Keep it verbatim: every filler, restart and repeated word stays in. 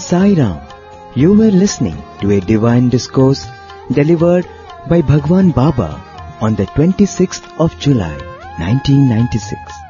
Sai Ram. You were listening to a divine discourse delivered by Bhagwan Baba on the twenty-sixth of July, nineteen ninety-six.